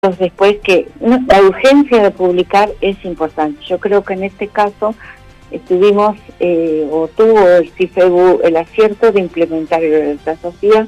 después que la urgencia de publicar es importante. Yo creo que en este caso tuvo el CIFEBU el acierto de implementar el Alerta Sofía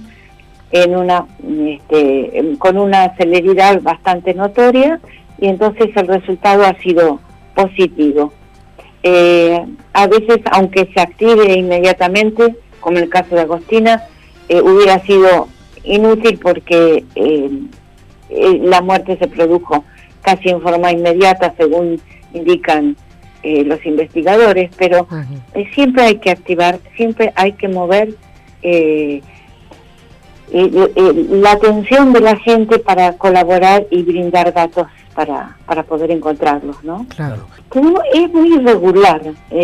con una celeridad bastante notoria, y entonces el resultado ha sido positivo. A veces, aunque se active inmediatamente, como en el caso de Agostina, hubiera sido inútil porque la muerte se produjo casi en forma inmediata, según indican los investigadores, pero siempre hay que activar, siempre hay que mover la atención de la gente para colaborar y brindar datos para poder encontrarlos, ¿no? Claro. Es muy irregular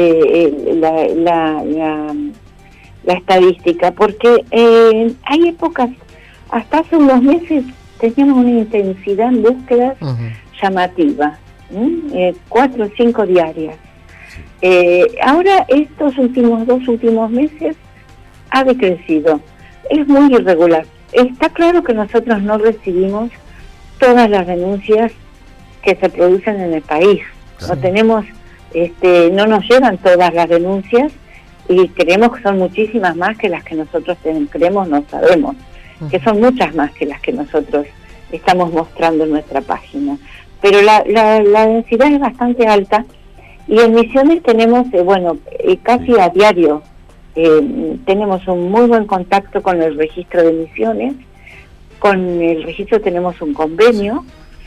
la estadística, porque hay épocas, hasta hace unos meses teníamos una intensidad en búsquedas llamativa, 4 o 5 diarias. Ahora estos dos últimos meses ha decrecido, es muy irregular. Está claro que nosotros no recibimos todas las denuncias que se producen en el país. No tenemos, no nos llegan todas las denuncias, y creemos que son muchísimas más que las que nosotros creemos, no sabemos, que son muchas más que las que nosotros estamos mostrando en nuestra página. Pero la densidad es bastante alta, y en Misiones tenemos, casi a diario, tenemos un muy buen contacto con el registro de Misiones. Con el registro tenemos un convenio,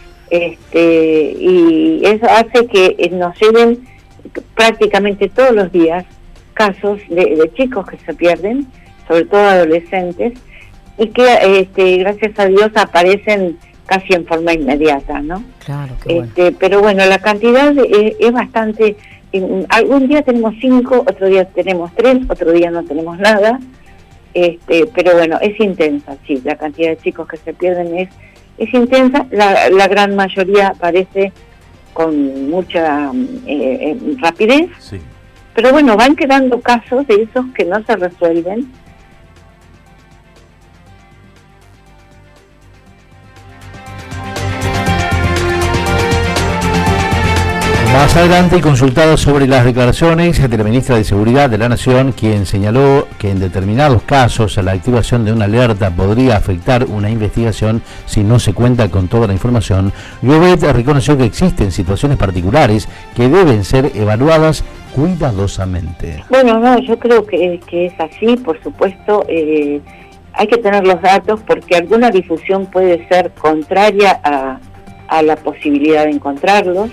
y eso hace que nos lleguen prácticamente todos los días casos de chicos que se pierden, sobre todo adolescentes, y que gracias a Dios aparecen casi en forma inmediata, ¿no? Claro, qué bueno. Pero bueno, la cantidad es bastante. Algún día tenemos 5, otro día tenemos 3, otro día no tenemos nada, pero bueno, es intensa, sí, la cantidad de chicos que se pierden es intensa. La gran mayoría aparece con mucha rapidez, sí. Pero bueno, van quedando casos de esos que no se resuelven. Más adelante, y consultado sobre las declaraciones de la ministra de Seguridad de la Nación, quien señaló que en determinados casos la activación de una alerta podría afectar una investigación si no se cuenta con toda la información, Llobet reconoció que existen situaciones particulares que deben ser evaluadas cuidadosamente. Bueno, no, yo creo que es así, por supuesto. Hay que tener los datos, porque alguna difusión puede ser contraria a la posibilidad de encontrarlos.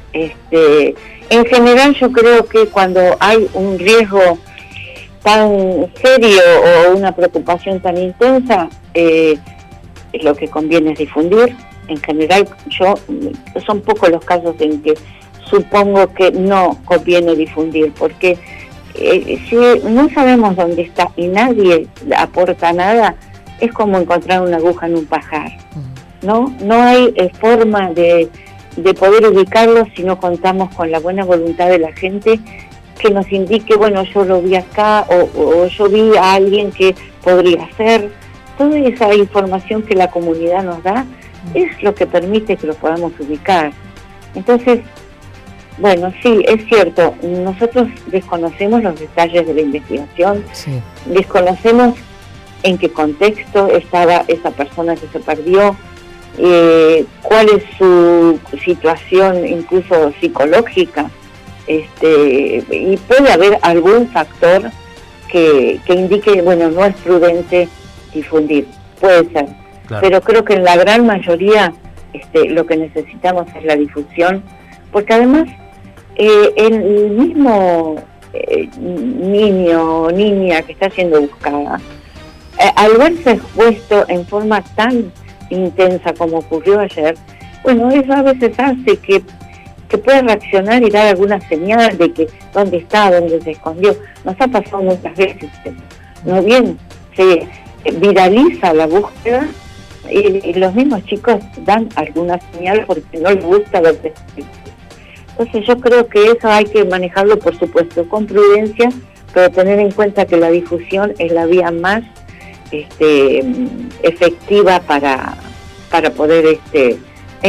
En general, yo creo que cuando hay un riesgo tan serio o una preocupación tan intensa, lo que conviene es difundir. En general, son pocos los casos en que supongo que no conviene difundir, porque si no sabemos dónde está y nadie aporta nada, es como encontrar una aguja en un pajar, ¿no? No hay forma de poder ubicarlos si no contamos con la buena voluntad de la gente que nos indique, bueno, yo lo vi acá, o yo vi a alguien que podría ser. Toda esa información que la comunidad nos da es lo que permite que lo podamos ubicar. Entonces, bueno, sí, es cierto, nosotros desconocemos los detalles de la investigación, sí. Desconocemos en qué contexto estaba esa persona que se perdió, cuál es su situación incluso psicológica, y puede haber algún factor que indique, bueno, no es prudente difundir, puede ser, claro. Pero creo que en la gran mayoría lo que necesitamos es la difusión, porque además el mismo niño o niña que está siendo buscada, al verse expuesto en forma tan intensa como ocurrió ayer, bueno, eso a veces hace que pueda reaccionar y dar alguna señal de que dónde está, dónde se escondió. Nos ha pasado muchas veces, no bien se viraliza la búsqueda y los mismos chicos dan alguna señal porque no les gusta verse. Entonces yo creo que eso hay que manejarlo, por supuesto, con prudencia, pero tener en cuenta que la difusión es la vía más efectiva para poder